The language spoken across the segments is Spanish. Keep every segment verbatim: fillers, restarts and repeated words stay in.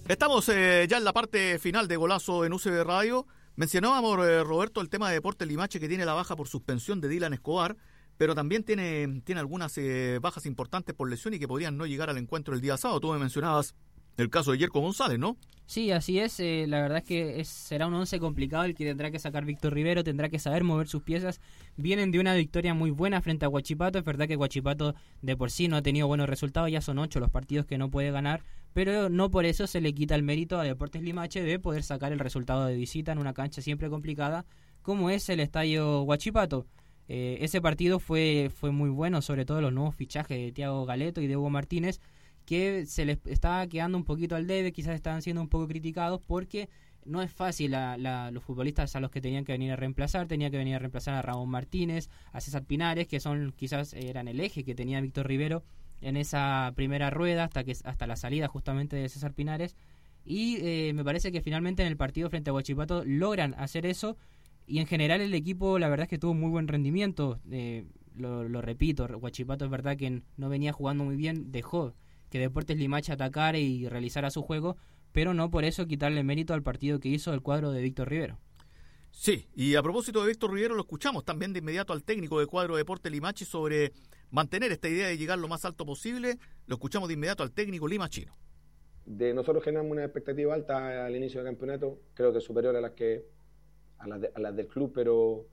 Estamos eh, ya en la parte final de Golazo en U C B Radio. Mencionábamos, eh, Roberto, el tema de Deportes Limache, que tiene la baja por suspensión de Dylan Escobar, pero también tiene, tiene algunas eh, bajas importantes por lesión y que podrían no llegar al encuentro el día sábado. Tú me mencionabas el caso de Yerko González, ¿no? Sí, así es. Eh, la verdad es que es, será un once complicado el que tendrá que sacar Víctor Rivero, tendrá que saber mover sus piezas. Vienen de una victoria muy buena frente a Huachipato. Es verdad que Huachipato de por sí no ha tenido buenos resultados, ya son ocho los partidos que no puede ganar, pero no por eso se le quita el mérito a Deportes Limache de poder sacar el resultado de visita en una cancha siempre complicada como es el Estadio Huachipato. Eh, ese partido fue, fue muy bueno, sobre todo los nuevos fichajes de Thiago Galeto y de Hugo Martínez, que se les estaba quedando un poquito al debe, quizás estaban siendo un poco criticados porque no es fácil la, la, los futbolistas a los que tenían que venir a reemplazar, tenía que venir a reemplazar a Ramón Martínez, a César Pinares, que son quizás eran el eje que tenía Víctor Rivero en esa primera rueda hasta que hasta la salida justamente de César Pinares, y eh, me parece que finalmente en el partido frente a Huachipato logran hacer eso, y en general el equipo la verdad es que tuvo muy buen rendimiento. eh, lo, lo repito, Huachipato es verdad que no venía jugando muy bien, dejó que Deportes Limache atacara y realizara su juego, pero no por eso quitarle mérito al partido que hizo el cuadro de Víctor Rivero. Sí, y a propósito de Víctor Rivero, lo escuchamos también de inmediato al técnico del cuadro de Deportes Limache sobre mantener esta idea de llegar lo más alto posible. Lo escuchamos de inmediato al técnico limachino. De nosotros generamos una expectativa alta al inicio del campeonato, creo que superior a las que a las, de, a las del club, pero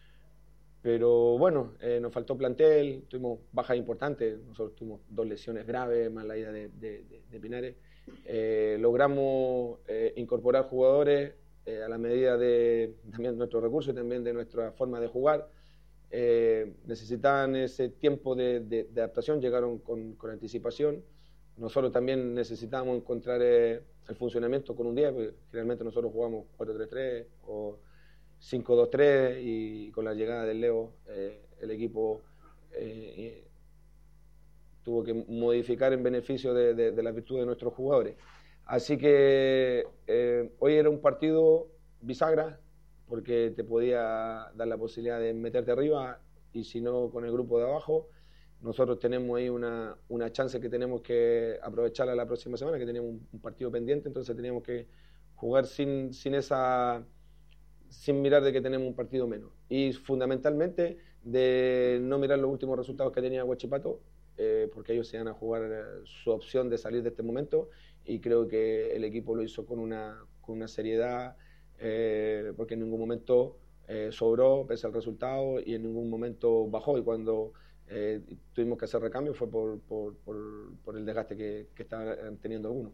pero bueno, eh, nos faltó plantel, tuvimos bajas importantes, nosotros tuvimos dos lesiones graves, más la ida de, de, de, de Pinares. Eh, logramos eh, incorporar jugadores eh, a la medida de también nuestros recursos y también de nuestra forma de jugar. Eh, necesitaban ese tiempo de, de, de adaptación, llegaron con, con anticipación. Nosotros también necesitábamos encontrar eh, el funcionamiento con un diez, porque generalmente nosotros jugamos cuatro tres tres o cinco dos tres, y con la llegada del Leo eh, el equipo eh, tuvo que modificar en beneficio de, de, de las virtudes de nuestros jugadores. Así que eh, hoy era un partido bisagra, porque te podía dar la posibilidad de meterte arriba y si no con el grupo de abajo. Nosotros tenemos ahí una, una chance que tenemos que aprovecharla la próxima semana, que tenemos un, un partido pendiente, entonces teníamos que jugar sin, sin esa... sin mirar de que tenemos un partido menos, y fundamentalmente de no mirar los últimos resultados que tenía Huachipato, eh, porque ellos se van a jugar su opción de salir de este momento, y creo que el equipo lo hizo con una, con una seriedad, eh, porque en ningún momento eh, sobró pese al resultado y en ningún momento bajó, y cuando eh, tuvimos que hacer recambio fue por, por, por, por el desgaste que, que estaban teniendo algunos.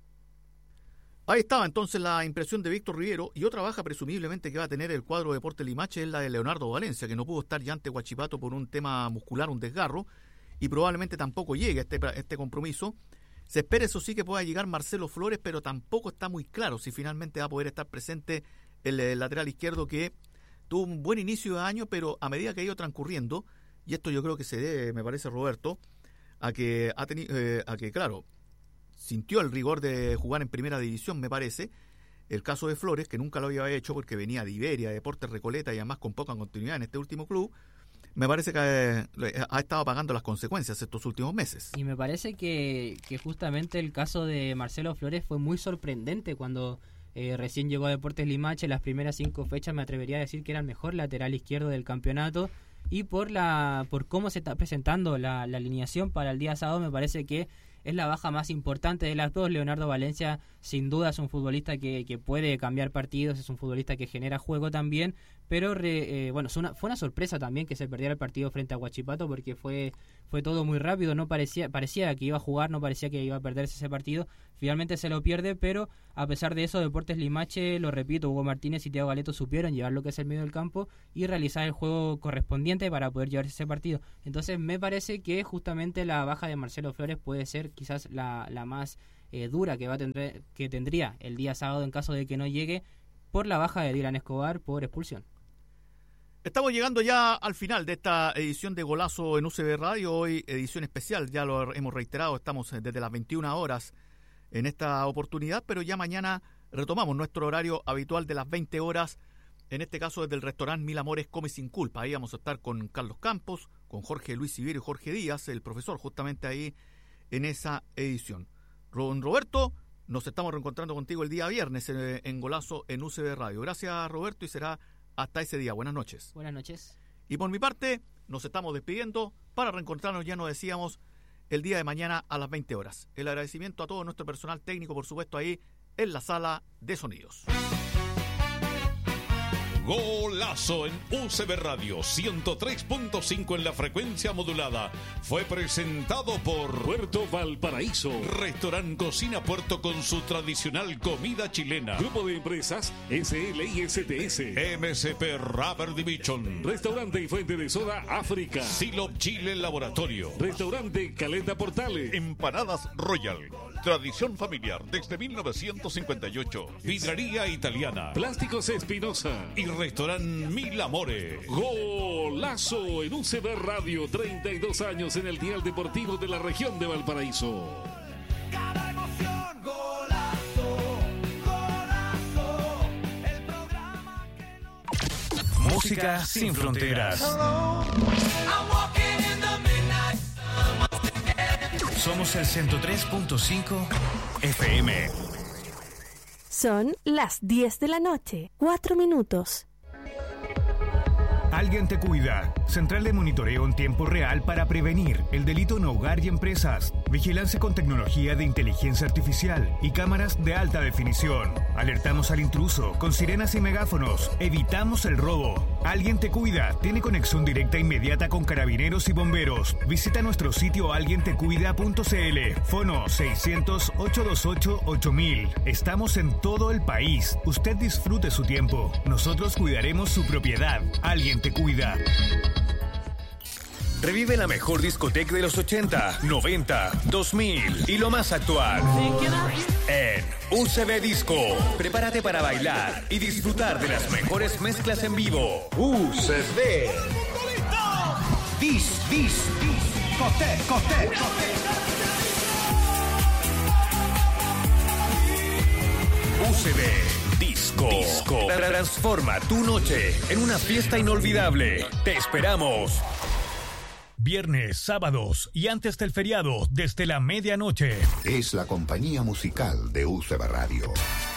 Ahí estaba entonces la impresión de Víctor Rivero, y otra baja presumiblemente que va a tener el cuadro de Deportes Limache es la de Leonardo Valencia, que no pudo estar ya ante Huachipato por un tema muscular, un desgarro, y probablemente tampoco llegue a este, a este compromiso. Se espera, eso sí, que pueda llegar Marcelo Flores, pero tampoco está muy claro si finalmente va a poder estar presente el, el lateral izquierdo, que tuvo un buen inicio de año, pero a medida que ha ido transcurriendo, y esto yo creo que se debe, me parece, Roberto, a que ha tenido, eh, a que claro, sintió el rigor de jugar en primera división, me parece. El caso de Flores, que nunca lo había hecho porque venía de Iberia, de Deportes Recoleta, y además con poca continuidad en este último club, me parece que ha, ha estado pagando las consecuencias estos últimos meses. Y me parece que, que justamente el caso de Marcelo Flores fue muy sorprendente cuando eh, recién llegó a Deportes Limache. Las primeras cinco fechas me atrevería a decir que era el mejor lateral izquierdo del campeonato, y por la por cómo se está presentando la, la alineación para el día sábado, me parece que es la baja más importante de las dos. Leonardo Valencia sin duda es un futbolista que, que puede cambiar partidos, es un futbolista que genera juego también, pero re, eh, bueno, fue una, fue una sorpresa también que se perdiera el partido frente a Huachipato, porque fue fue todo muy rápido, no parecía parecía que iba a jugar, no parecía que iba a perderse ese partido, finalmente se lo pierde, pero a pesar de eso Deportes Limache, lo repito, Hugo Martínez y Thiago Galeto supieron llevar lo que es el medio del campo y realizar el juego correspondiente para poder llevarse ese partido. Entonces me parece que justamente la baja de Marcelo Flores puede ser quizás la, la más eh, dura que va a tener, que tendría el día sábado en caso de que no llegue, por la baja de Dylan Escobar por expulsión. Estamos llegando ya al final de esta edición de Golazo en U C B Radio, hoy edición especial, ya lo hemos reiterado, estamos desde las veintiuna horas en esta oportunidad, pero ya mañana retomamos nuestro horario habitual de las veinte horas, en este caso desde el restaurante Mil Amores Come Sin Culpa. Ahí vamos a estar con Carlos Campos, con Jorge Luis Siviero y Jorge Díaz, el profesor, justamente ahí en esa edición. Don Roberto, nos estamos reencontrando contigo el día viernes en, en Golazo en U C B Radio. Gracias, Roberto, y será hasta ese día. Buenas noches. Buenas noches. Y por mi parte, nos estamos despidiendo para reencontrarnos, ya nos decíamos, el día de mañana a las veinte horas. El agradecimiento a todo nuestro personal técnico, por supuesto, ahí en la sala de sonidos. Golazo en U C B Radio ciento tres punto cinco en la frecuencia modulada. Fue presentado por Puerto Valparaíso. Restaurant Cocina Puerto con su tradicional comida chilena. Grupo de empresas S L I S T S. M C P Rubber Division. Restaurante y fuente de soda África. Silop Chile Laboratorio. Restaurante Caleta Portales. Empanadas Royal. Tradición familiar desde mil novecientos cincuenta y ocho. Vidrería italiana. Plásticos Espinosa. Y restaurante Mil Amores. Golazo en U C B Radio. treinta y dos años en el dial deportivo de la región de Valparaíso. Cada emoción, golazo, golazo. El programa que no... Música sin fronteras. Somos el ciento tres punto cinco F M. Son las diez de la noche, cuatro minutos. Alguien te cuida. Central de monitoreo en tiempo real para prevenir el delito en hogar y empresas. Vigilancia con tecnología de inteligencia artificial y cámaras de alta definición. Alertamos al intruso con sirenas y megáfonos. Evitamos el robo. Alguien te cuida. Tiene conexión directa e inmediata con carabineros y bomberos. Visita nuestro sitio alguien te cuida punto c l. Fono seiscientos, ochocientos veintiocho, ocho mil. Estamos en todo el país. Usted disfrute su tiempo. Nosotros cuidaremos su propiedad. Alguien te cuida. Revive la mejor discoteca de los ochenta, noventa, dos mil y lo más actual. En U C B Disco. Prepárate para bailar y disfrutar de las mejores mezclas en vivo. U C B. Dis, dis, dis. Coté, coté. U C B Disco. Disco. Transforma tu noche en una fiesta inolvidable. Te esperamos. Viernes, sábados y antes del feriado, desde la medianoche. Es la compañía musical de U C B Radio.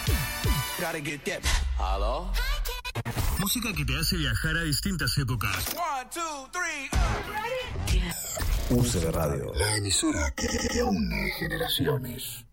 ¿Aló? Música que te hace viajar a distintas épocas. One, two, three. U C B Radio. La emisora que reúne generaciones.